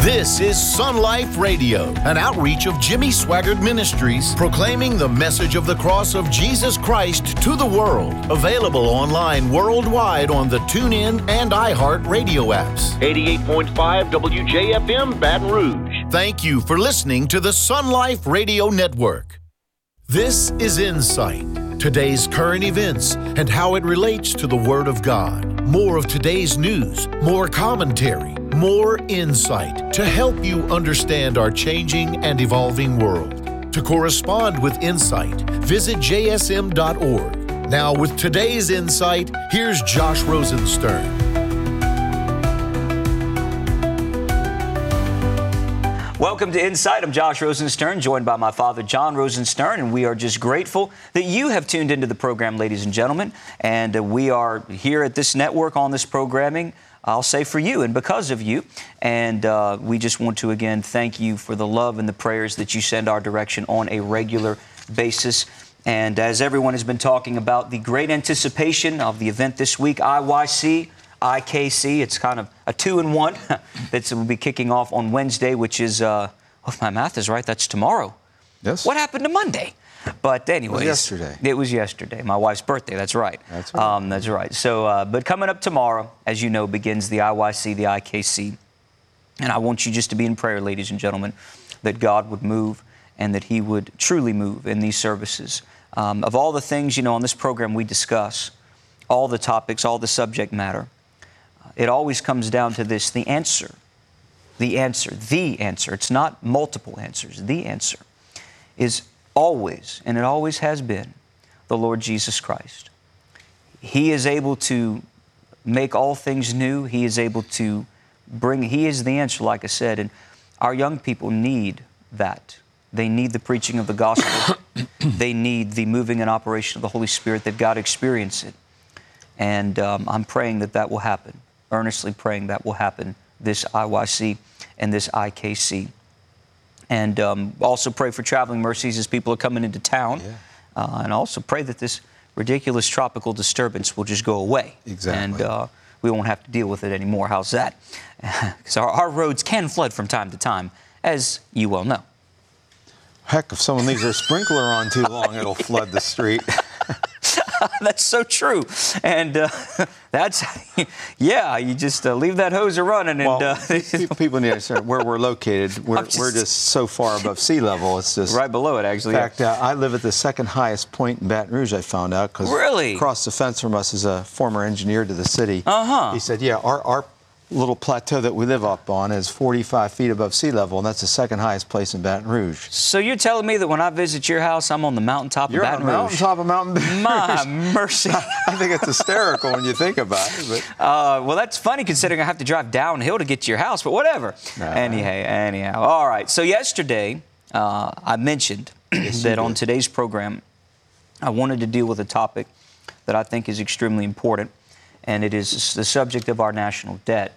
This is Sun Life Radio, an outreach of Jimmy Swaggart Ministries, proclaiming the message of the cross of Jesus Christ to the world. Available online worldwide on the TuneIn and iHeart radio apps. 88.5 WJFM Baton Rouge. Thank you for listening to the Sun Life Radio Network. This is Insight, today's current events and how it relates to the Word of God. More of today's news, more commentary, more insight to help you understand our changing and evolving world. To correspond with Insight, visit jsm.org. Now with today's Insight, here's Josh Rosenstern. Welcome to Insight. I'm Josh Rosenstern, joined by my father, John Rosenstern, and we are just grateful that you have tuned into the program, ladies and gentlemen. And we are here at this network on this programming, I'll say for you and because of you. And we just want to, again, thank you for the love and the prayers that you send our direction on a regular basis. And as everyone has been talking about, the great anticipation of the event this week, IYC, IKC, it's kind of a 2-in-1 that will be kicking off on Wednesday, which is, if my math is right, that's tomorrow. Yes. What happened to Monday? But anyways. It was yesterday. It was yesterday. My wife's birthday, that's right. That's right. That's right. So, but coming up tomorrow, as you know, begins the IYC, the IKC. And I want you just to be in prayer, ladies and gentlemen, that God would move and that He would truly move in these services. Of all the things, you know, on this program we discuss, all the topics, all the subject matter, it always comes down to this, the answer. It's not multiple answers. The answer is always, and it always has been, the Lord Jesus Christ. He is able to make all things new. He is able to He is the answer, like I said, and our young people need that. They need the preaching of the gospel. They need the moving and operation of the Holy Spirit. They've got to experience it. And I'm praying that will happen. Earnestly praying that will happen this IYC and this IKC. And also pray for traveling mercies as people are coming into town. Yeah. And also pray that this ridiculous tropical disturbance will just go away. Exactly. And we won't have to deal with it anymore. How's that? Because our roads can flood from time to time, as you well know. Heck, if someone leaves their sprinkler on too long, it'll flood the street. That's so true. And that's, yeah, you just leave that hose running. And well, people need to understand where we're located. We're just so far above sea level. It's just right below it, actually. In fact, I live at the second highest point in Baton Rouge, I found out. Cause really? Across the fence from us is a former engineer to the city. Uh-huh. He said, yeah, our little plateau that we live up on is 45 feet above sea level, and that's the second highest place in Baton Rouge. So you're telling me that when I visit your house, I'm on the mountaintop of Baton Rouge? You're on the mountaintop of Mountain Baton Rouge. My mercy. I think it's hysterical when you think about it. But. Well, that's funny considering I have to drive downhill to get to your house, but whatever. Anyhow. All right. So yesterday, I mentioned that on today's program, I wanted to deal with a topic that I think is extremely important, and it is the subject of our national debt.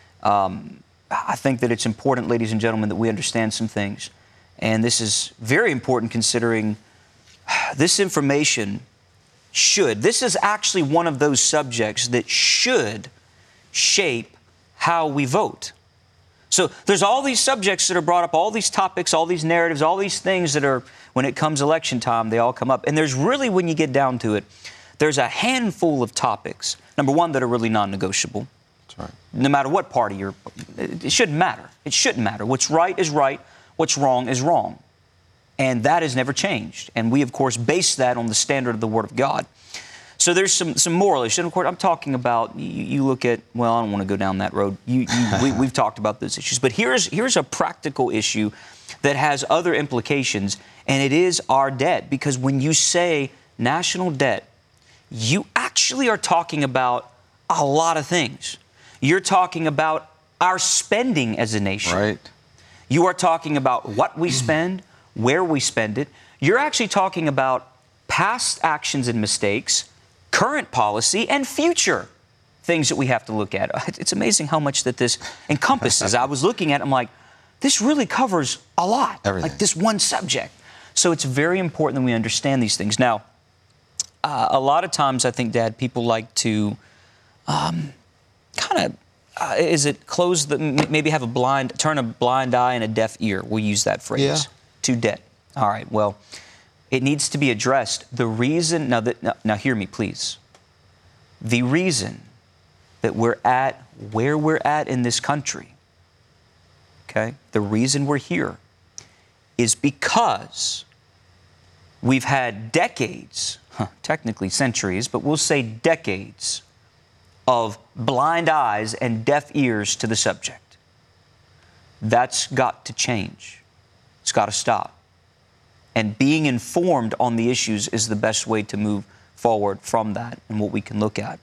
I think that it's important, ladies and gentlemen, that we understand some things. And this is very important considering this information this is actually one of those subjects that should shape how we vote. So there's all these subjects that are brought up, all these topics, all these narratives, all these things that are, when it comes election time, they all come up. And there's really, when you get down to it, there's a handful of topics, number one, that are really non-negotiable. Right. No matter what party you're, it shouldn't matter. It shouldn't matter. What's right is right. What's wrong is wrong. And that has never changed. And we, of course, base that on the standard of the Word of God. So there's some moral issues. And, of course, I'm talking about, you look at, well, I don't want to go down that road. We've talked about those issues. But here's a practical issue that has other implications, and it is our debt. Because when you say national debt, you actually are talking about a lot of things. You're talking about our spending as a nation. Right. You are talking about what we spend, where we spend it. You're actually talking about past actions and mistakes, current policy, and future things that we have to look at. It's amazing how much that this encompasses. I was looking at it, I'm like, this really covers a lot. Everything. Like this one subject. So it's very important that we understand these things. Now, a lot of times I think, Dad, people like to kind of, is it close the, maybe have a blind, turn a blind eye and a deaf ear? We'll use that phrase. Yeah. To debt. All right, well, it needs to be addressed. The reason, now hear me, please. The reason that we're at where we're at in this country, okay, the reason we're here is because we've had decades, technically centuries, but we'll say decades of blind eyes and deaf ears to the subject. That's got to change. It's got to stop. And being informed on the issues is the best way to move forward from that and what we can look at.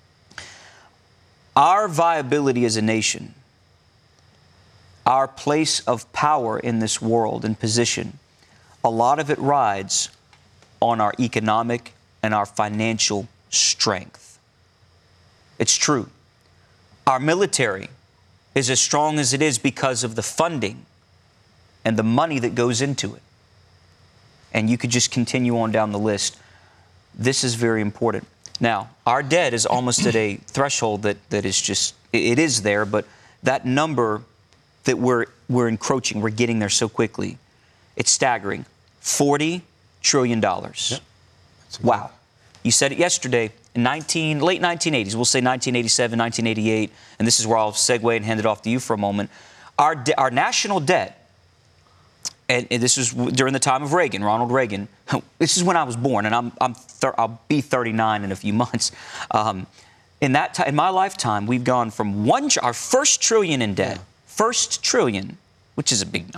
Our viability as a nation, our place of power in this world and position, a lot of it rides on our economic and our financial strength. It's true. Our military is as strong as it is because of the funding and the money that goes into it. And you could just continue on down the list. This is very important. Now, our debt is almost at a threshold that is just, it is there, but that number that we're encroaching, we're getting there so quickly, it's staggering. $40 trillion. Yep. Wow. You said it yesterday, late 1980s, we'll say 1987, 1988, and this is where I'll segue and hand it off to you for a moment. Our national debt, and this was during the time of Reagan, Ronald Reagan. This is when I was born, and I'll be 39 in a few months. In my lifetime, we've gone from our first trillion in debt, first trillion, which is a big